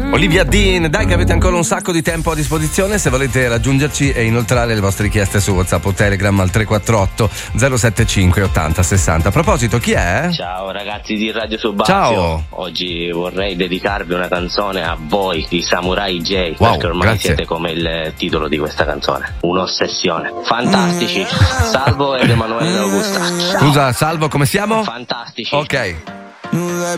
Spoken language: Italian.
Olivia Dean, dai che avete ancora un sacco di tempo a disposizione se volete raggiungerci e inoltrare le vostre richieste su WhatsApp o Telegram al 348 075 80 60. A proposito, chi è? Ciao ragazzi di Radio Subacqueo. Ciao. Oggi vorrei dedicarvi una canzone a voi di Samurai J, wow, perché ormai grazie. siete come il titolo di questa canzone, un'ossessione. Fantastici. Salvo ed Emanuele Augusta. Ciao. Scusa, Salvo, come siamo? Fantastici. Ok.